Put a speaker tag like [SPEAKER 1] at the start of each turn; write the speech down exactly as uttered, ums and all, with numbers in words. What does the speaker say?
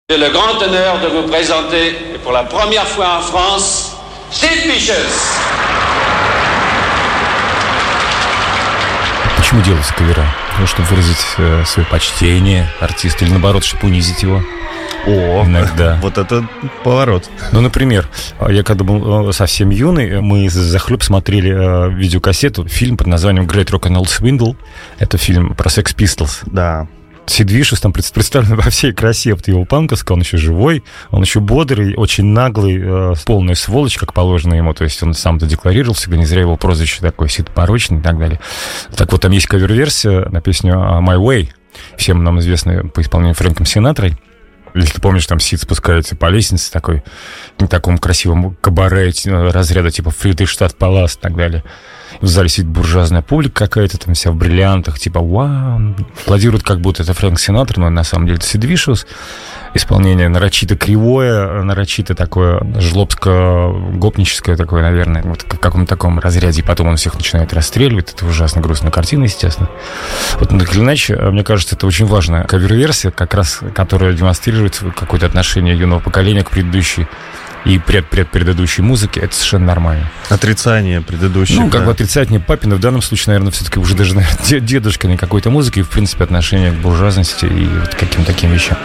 [SPEAKER 1] J'ai le grand honneur de vous présenter, et pour la première fois en France, Sid Vicious.
[SPEAKER 2] Почему делаются кавера? Чтобы выразить э, свое почтение артисту или, наоборот, чтобы унизить его?
[SPEAKER 3] О,
[SPEAKER 2] иногда.
[SPEAKER 3] Вот это поворот.
[SPEAKER 2] Ну, например, я когда был совсем юный, мы захлеб смотрели э, видеокассету, фильм под названием «Great Rock'n'Roll Swindle». Это фильм про Sex Pistols.
[SPEAKER 3] Да.
[SPEAKER 2] Сид Вишес там представлен во всей красе вот его панковска, он еще живой, он еще бодрый, очень наглый, э, полная сволочь, как положено ему, то есть он сам-то декларировал, всегда не зря его прозвище такое, Сид Порочный и так далее. Так вот, там есть кавер-версия на песню «My Way», всем нам известная по исполнению Фрэнком Синатрой. Если ты помнишь, там Сид спускается по лестнице такой, в таком красивом кабаре разряда типа Фридрихштадт Палас и так далее. В зале сидит буржуазная публика какая-то, там вся в бриллиантах, типа вау, аплодируют, как будто это Фрэнк Синатра, но на самом деле это Сид Вишес. Исполнение нарочито кривое, нарочито такое жлобско-гопническое такое, наверное, вот в каком-то таком разряде. И потом он всех начинает расстреливать. Это ужасно грустная картина, естественно. Вот, но так или иначе, мне кажется, это очень важная кавер-версия, как раз, которая демонстрирует какое-то отношение юного поколения к предыдущей и пред-пред-предыдущей музыке. Это совершенно нормально.
[SPEAKER 3] Отрицание предыдущей.
[SPEAKER 2] Ну, как бы отрицание папина. В данном случае, наверное, все-таки уже даже наверное, дедушкиной какой-то музыки и, в принципе, отношение к буржуазности и вот к каким-то таким вещам.